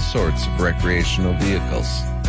sorts of recreational vehicles.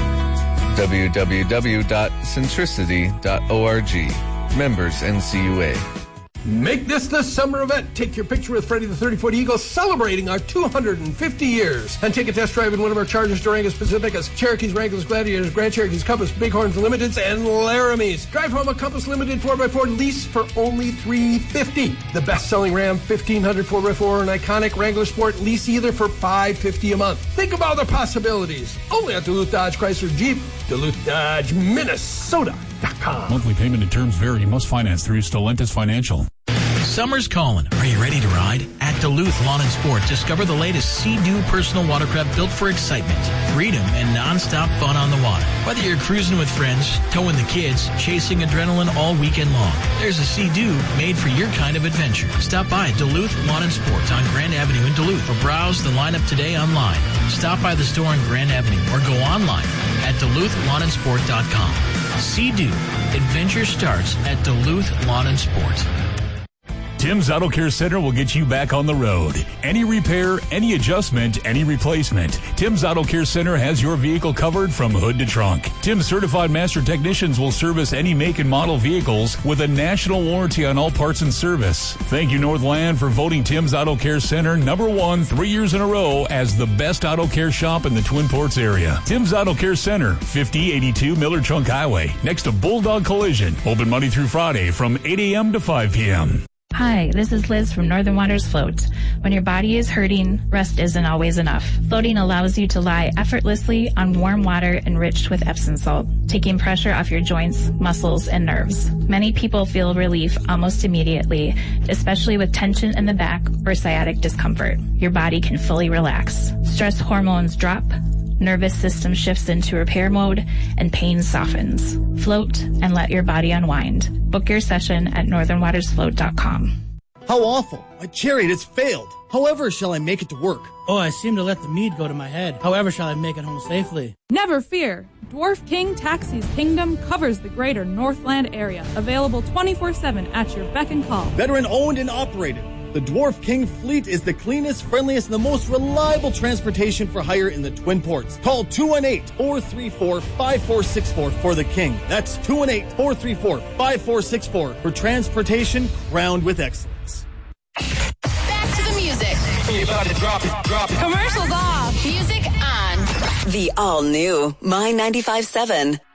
www.centricity.org. Members NCUA. Make this the summer event. Take your picture with Freddie the 30-foot Eagle celebrating our 250 years. And take a test drive in one of our Chargers, Durangos, Pacificas, Cherokees, Wranglers, Gladiators, Grand Cherokees, Compass, Bighorns, Limiteds, and Laramies. Drive home a Compass Limited 4x4 lease for only $350. The best-selling Ram 1500 4x4 and iconic Wrangler Sport lease either for $550 a month. Think about the possibilities. Only at Duluth Dodge Chrysler Jeep, Duluth Dodge, Minnesota.com. Monthly payment and terms vary. Must finance through Stellantis Financial. Summer's calling. Are you ready to ride? At Duluth Lawn and Sport, discover the latest Sea-Doo personal watercraft built for excitement, freedom, and non-stop fun on the water. Whether you're cruising with friends, towing the kids, chasing adrenaline all weekend long, there's a Sea-Doo made for your kind of adventure. Stop by Duluth Lawn and Sport on Grand Avenue in Duluth or browse the lineup today online. Stop by the store on Grand Avenue or go online at DuluthLawnandSport.com. Sea-Doo. Adventure starts at Duluth Lawn and Sport. Tim's Auto Care Center will get you back on the road. Any repair, any adjustment, any replacement. Tim's Auto Care Center has your vehicle covered from hood to trunk. Tim's certified master technicians will service any make and model vehicles with a national warranty on all parts and service. Thank you, Northland, for voting Tim's Auto Care Center #1 3 years in a row as the best auto care shop in the Twin Ports area. Tim's Auto Care Center, 5082 Miller Trunk Highway, next to Bulldog Collision. Open Monday through Friday from 8 a.m. to 5 p.m. Hi, this is Liz from Northern Waters Float. When your body is hurting, rest isn't always enough. Floating allows you to lie effortlessly on warm water enriched with Epsom salt, taking pressure off your joints, muscles, and nerves. Many people feel relief almost immediately, especially with tension in the back or sciatic discomfort. Your body can fully relax. Stress hormones drop, nervous system shifts into repair mode, and pain softens. Float and let your body unwind. Book your session at northernwatersfloat.com. How awful. My chariot has failed. However shall I make it to work? Oh, I seem to let the mead go to my head. However shall I make it home safely? Never fear. Dwarf King Taxis Kingdom covers the greater Northland area. Available 24/7 at your beck and call. Veteran owned and operated. The Dwarf King fleet is the cleanest, friendliest, and the most reliable transportation for hire in the Twin Ports. Call 218-434-5464 for the King. That's 218-434-5464 for transportation crowned with excellence. Back to the music. Drop it. Commercials off. Music on. The all-new My 95.7.